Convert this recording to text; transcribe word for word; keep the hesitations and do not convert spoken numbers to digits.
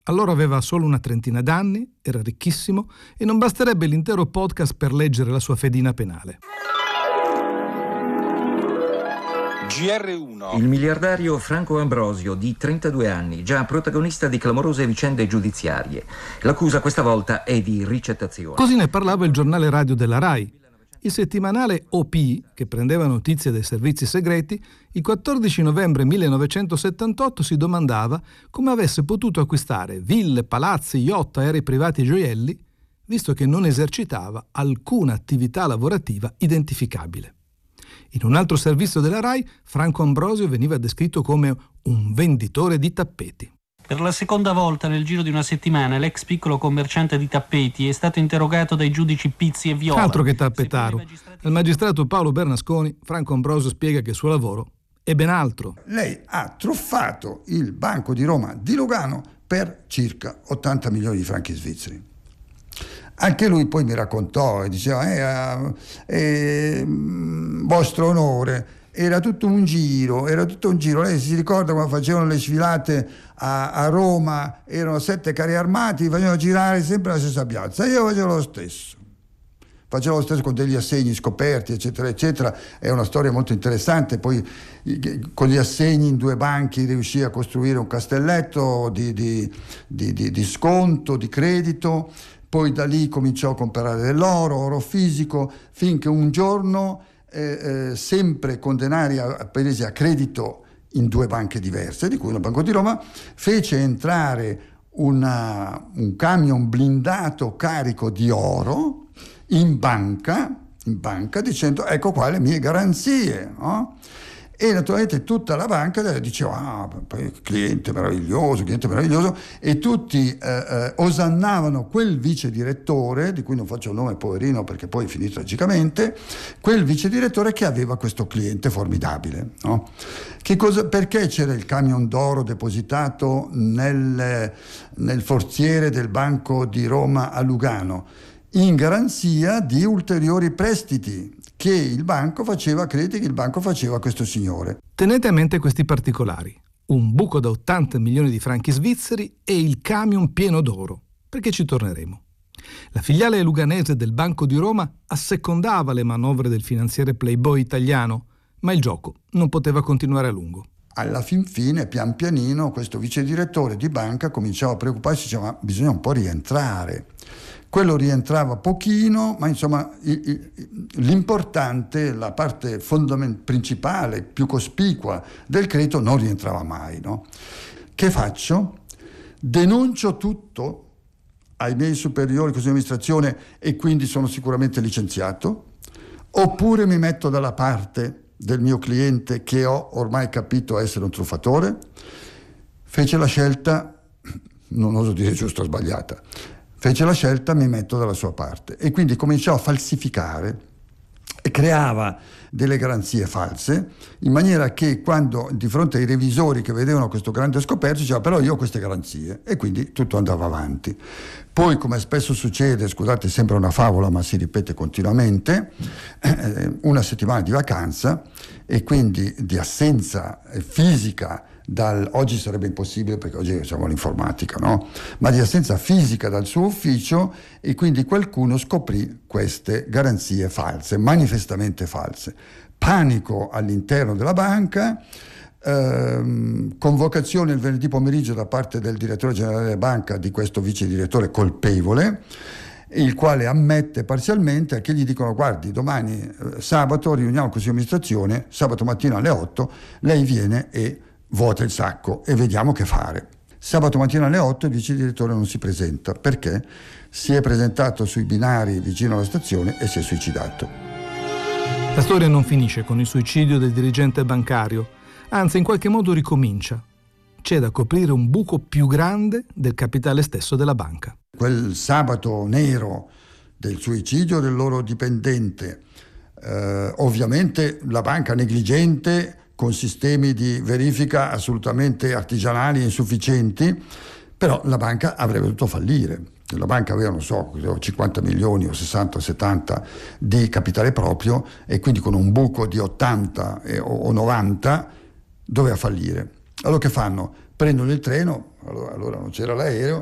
Allora aveva solo una trentina d'anni, era ricchissimo e non basterebbe l'intero podcast per leggere la sua fedina penale. G R uno. Il miliardario Franco Ambrosio, di trentadue anni, già protagonista di clamorose vicende giudiziarie. L'accusa questa volta è di ricettazione. Così ne parlava il giornale radio della RAI. Il settimanale O P, che prendeva notizie dai servizi segreti, il quattordici novembre millenovecentosettantotto si domandava come avesse potuto acquistare ville, palazzi, yacht, aerei privati e gioielli, visto che non esercitava alcuna attività lavorativa identificabile. In un altro servizio della RAI, Franco Ambrosio veniva descritto come un venditore di tappeti. Per la seconda volta nel giro di una settimana l'ex piccolo commerciante di tappeti è stato interrogato dai giudici Pizzi e Viola. Altro che tappetaro. Magistrati... Al magistrato Paolo Bernasconi, Franco Ambrosio spiega che il suo lavoro è ben altro. Lei ha truffato il Banco di Roma di Lugano per circa ottanta milioni di franchi svizzeri. Anche lui poi mi raccontò e diceva eh, eh, vostro onore, era tutto un giro, era tutto un giro. Lei si ricorda quando facevano le sfilate a, a Roma, erano sette carri armati, facevano girare sempre la stessa piazza. Io facevo lo stesso. Facevo lo stesso con degli assegni scoperti, eccetera, eccetera. È una storia molto interessante. Poi con gli assegni in due banchi riuscì a costruire un castelletto di, di, di, di, di sconto, di credito. Poi da lì cominciò a comprare dell'oro, oro fisico, finché un giorno, eh, eh, sempre con denari presi a credito in due banche diverse, di cui la Banco di Roma, fece entrare una, un camion blindato carico di oro in banca, in banca dicendo ecco qua le mie garanzie, no? E naturalmente tutta la banca diceva ah, cliente meraviglioso, cliente meraviglioso, e tutti eh, eh, osannavano quel vice direttore, di cui non faccio il nome poverino perché poi finì tragicamente, quel vice direttore che aveva questo cliente formidabile, no? Che cosa, perché c'era il camion d'oro depositato nel, nel forziere del Banco di Roma a Lugano, in garanzia di ulteriori prestiti che il banco faceva, crediti che il banco faceva a questo signore. Tenete a mente questi particolari. Un buco da ottanta milioni di franchi svizzeri e il camion pieno d'oro, perché ci torneremo. La filiale luganese del Banco di Roma assecondava le manovre del finanziere playboy italiano, ma il gioco non poteva continuare a lungo. Alla fin fine, pian pianino, questo vice direttore di banca cominciava a preoccuparsi, diceva ma bisogna un po' rientrare. Quello rientrava pochino, ma insomma l'importante, la parte fondament- principale, più cospicua del credito non rientrava mai, no? Che faccio? Denuncio tutto ai miei superiori, consiglio di amministrazione, e quindi sono sicuramente licenziato, oppure mi metto dalla parte del mio cliente che ho ormai capito essere un truffatore. Fece la scelta, non oso dire giusta o sbagliata, fece la scelta, mi metto dalla sua parte, e quindi cominciò a falsificare e creava delle garanzie false, in maniera che quando di fronte ai revisori che vedevano questo grande scoperto diceva però io ho queste garanzie, e quindi tutto andava avanti. Poi, come spesso succede, scusate, sembra una favola ma si ripete continuamente, eh, una settimana di vacanza e quindi di assenza fisica dal, oggi sarebbe impossibile perché oggi siamo all'informatica, no? Ma di assenza fisica dal suo ufficio, e quindi qualcuno scoprì queste garanzie false, manifestamente false. Panico all'interno della banca, ehm, convocazione il venerdì pomeriggio da parte del direttore generale della banca di questo vice direttore colpevole, il quale ammette parzialmente, a che gli dicono guardi domani eh, sabato riuniamo il consiglio di amministrazione, sabato mattina alle otto, lei viene e vuota il sacco e vediamo che fare. Sabato mattina alle otto il vice direttore non si presenta perché si è presentato sui binari vicino alla stazione e si è suicidato. La storia non finisce con il suicidio del dirigente bancario, anzi in qualche modo ricomincia. C'è da coprire un buco più grande del capitale stesso della banca. Quel sabato nero del suicidio del loro dipendente, eh, ovviamente la banca negligente, con sistemi di verifica assolutamente artigianali e insufficienti, però la banca avrebbe dovuto fallire. La banca aveva, non so, cinquanta milioni o sessanta o settanta di capitale proprio, e quindi con un buco di ottanta o novanta doveva fallire. Allora che fanno? Prendono il treno, allora, allora non c'era l'aereo,